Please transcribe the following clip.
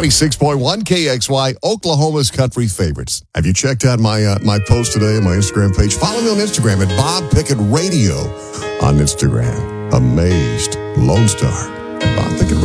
96.1 KXY, Oklahoma's country favorites. Have you checked out my post today on my Instagram page? Follow me on Instagram at Bob Pickett Radio on Instagram. Amazed Lone Star. Bob Pickett